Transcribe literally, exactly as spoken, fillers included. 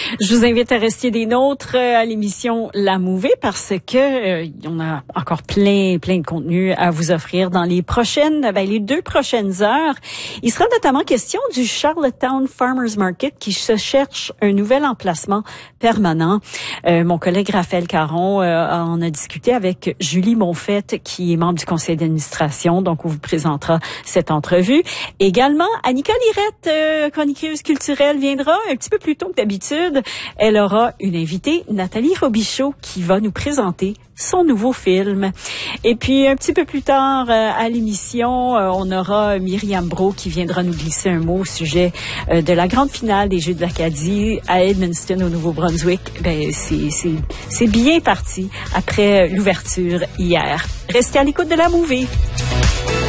Je vous invite à rester des nôtres à l'émission La Mouvée parce que euh, on a encore plein, plein de contenu à vous offrir dans les prochaines, ben, les deux prochaines heures. Il sera notamment question du Charlottetown Farmers Market qui se cherche un nouvel emplacement permanent. Euh, mon collègue Raphaël Caron euh, en a discuté avec Julie Monfette, qui est membre du conseil d'administration, donc on vous présentera cette entrevue. Également, Annika Lirette, euh, chroniqueuse culturelle, viendra un petit peu plus tôt que d'habitude. Elle aura une invitée, Nathalie Robichaud, qui va nous présenter son nouveau film. Et puis, un petit peu plus tard euh, à l'émission, euh, on aura Myriam Brault qui viendra nous glisser un mot au sujet euh, de la grande finale des Jeux de l'Acadie à Edmundston, au Nouveau-Brunswick. Ben, c'est, c'est, c'est bien parti après l'ouverture hier. Restez à l'écoute de La Mouvée.